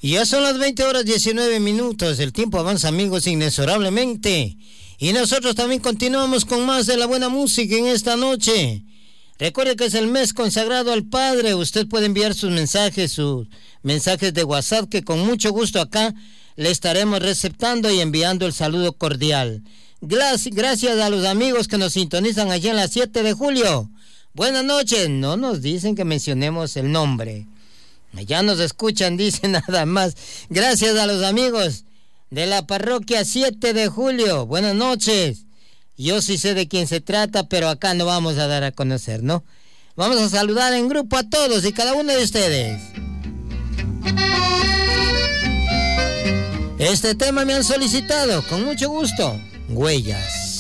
Y ya son las 20:19. El tiempo avanza, amigos, inexorablemente. Y nosotros también continuamos con más de la buena música en esta noche. Recuerde que es el mes consagrado al Padre. Usted puede enviar sus mensajes de WhatsApp, que con mucho gusto acá le estaremos receptando y enviando el saludo cordial. Gracias a los amigos que nos sintonizan allí en la 7 de julio. Buenas noches. No nos dicen que mencionemos el nombre. Ya nos escuchan, dicen nada más. Gracias a los amigos de la parroquia 7 de julio. Buenas noches. Yo sí sé de quién se trata, pero acá no vamos a dar a conocer, ¿no? Vamos a saludar en grupo a todos y cada uno de ustedes. Este tema me han solicitado, con mucho gusto. Huellas.